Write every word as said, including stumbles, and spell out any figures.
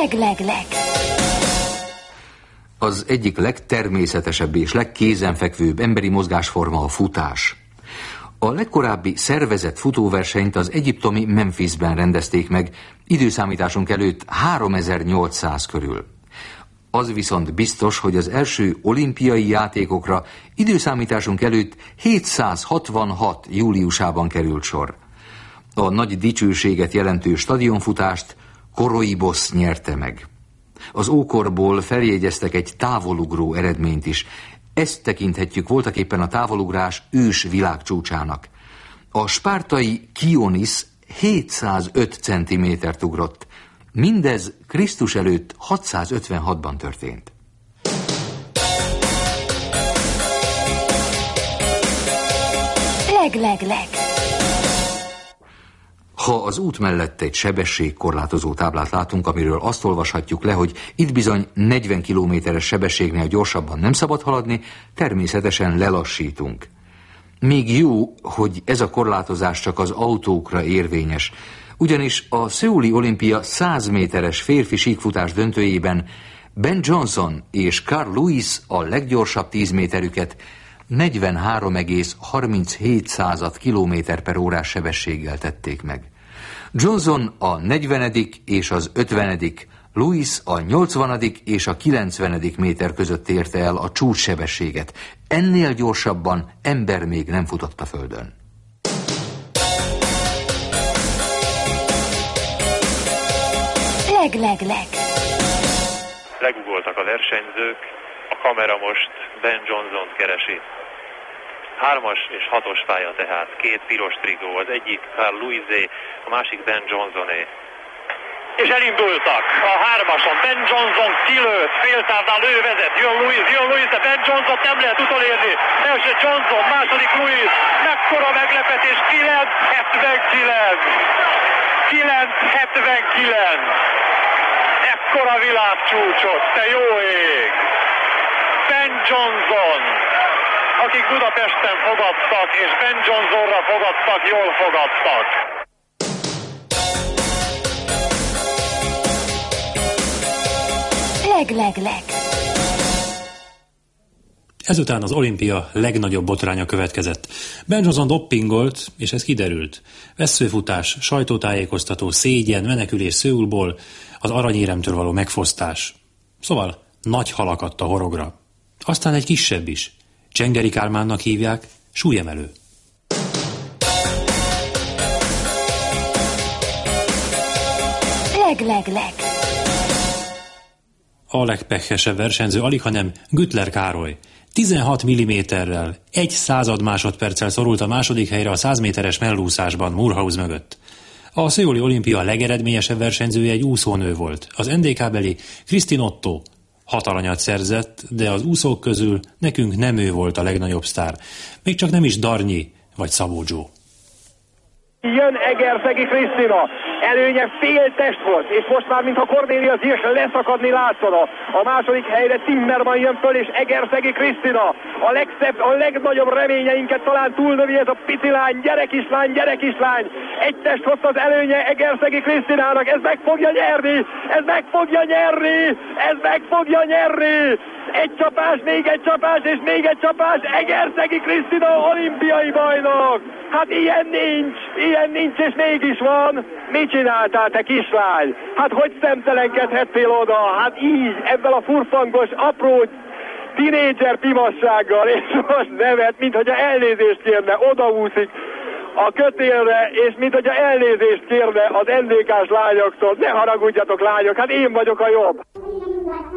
Leg-leg-leg. Az egyik legtermészetesebb és legkézenfekvőbb emberi mozgásforma a futás. A legkorábbi szervezett futóversenyt az egyiptomi Memphisben rendezték meg, időszámításunk előtt háromezer-nyolcszáz körül. Az viszont biztos, hogy az első olimpiai játékokra időszámításunk előtt hétszázhatvanhat júliusában került sor. A nagy dicsőséget jelentő stadionfutást Koroibosz nyerte meg. Az ókorból feljegyeztek egy távolugró eredményt is. Ezt tekinthetjük voltaképpen a távolugrás ős világcsúcsának. A spártai Kionis hétszázöt centimétert ugrott. Mindez Krisztus előtt hatszázötvenhatban történt. Leg-leg-leg. Ha az út mellett egy sebességkorlátozó táblát látunk, amiről azt olvashatjuk le, hogy itt bizony negyven kilométeres sebességnél gyorsabban nem szabad haladni, természetesen lelassítunk. Még jó, hogy ez a korlátozás csak az autókra érvényes, ugyanis a szöuli olimpia száz méteres férfi síkfutás döntőjében Ben Johnson és Carl Lewis a leggyorsabb tíz méterüket negyvenhárom egész harminchét kilométer per órás sebességgel tették meg. Johnson a negyvenedik és az ötvenedik, Lewis a nyolcvanadik és a kilencvenedik méter között érte el a csúcssebességet. Ennél gyorsabban ember még nem futott a földön. Leg-leg-leg. Legugoltak a versenyzők, a kamera most Ben Johnson keresi. Hármas és hatos pálya tehát, két piros trikó, az egyik Carl Lewisé, a másik Ben Johnsoné. És elindultak a hármason, Ben Johnson kilőtt, féltávnál ő vezet, jön Lewis, jön Lewis, de Ben Johnson nem lehet utolérni. Első Johnson, második Lewis, mekkora meglepetés, kilenc hetvenkilenc. kilenc hetvenkilenc. Ekkora világcsúcsot, te jó ég! Ben Johnson, akik Budapesten fogadtak, és Ben Johnsonra fogadtak, jól fogadtak. Leg-leg-leg. Ezután az olimpia legnagyobb botránya következett. Ben Johnson doppingolt, és ez kiderült. Vesszőfutás, sajtótájékoztató, szégyen, menekülés Szöulból, az aranyéremtől való megfosztás. Szóval nagy halakadt a horogra. Aztán egy kisebb is. Csengeri Kálmánnak hívják, súlyemelő. Leg-leg-leg. A legpehesebb versenyző alighanem Güttler Károly. tizenhat milliméterrel, egy század másodperccel szorult a második helyre a száz méteres mellúszásban Murhaus mögött. A szöuli olimpia legeredményesebb versenyzője egy úszónő volt. Az en dé ká-beli Kristin Otto hat aranyat szerzett, de az úszók közül nekünk nem ő volt a legnagyobb sztár. Még csak nem is Darnyi vagy Szabó Joe. Jön Egerszegi Krisztina, előnye fél test volt, és most már mintha Cornélia Zirsch leszakadni látszana. A második helyre Timmerman jön föl, és Egerszegi Krisztina, a legszebb, a legnagyobb reményeinket talán túlnövi ez a pici lány, gyerekislány, gyerekislány. Egy test hozta az előnye Egerszegi Krisztinának, ez meg fogja nyerni, ez meg fogja nyerni, ez meg fogja nyerni. Egy csapás, még egy csapás, és még egy csapás, Egerszegi Krisztina olimpiai bajnok. Hát ilyen nincs, ilyen nincs, és mégis van. Mit csináltál, te kislány? Hát hogy szemtelenkedhettél oda? Hát így, ebben a furfangos, apró, tinédzser pimassággal, és most nevet, mint hogyha elnézést kérne, odaúszik a kötélre, és mint hogyha elnézést kérne az en dé ká-s lányoktól. Ne haragudjatok, lányok, hát én vagyok a jobb.